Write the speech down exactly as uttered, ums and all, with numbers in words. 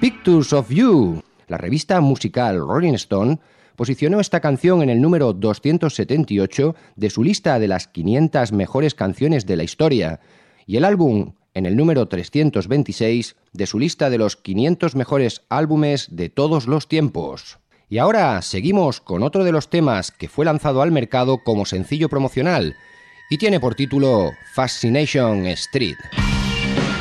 Pictures of You. La revista musical Rolling Stone posicionó esta canción en el número doscientos setenta y ocho de su lista de las quinientas mejores canciones de la historia y el álbum en el número trescientos veintiséis de su lista de los quinientos mejores álbumes de todos los tiempos. Y ahora seguimos con otro de los temas que fue lanzado al mercado como sencillo promocional y tiene por título Fascination Street.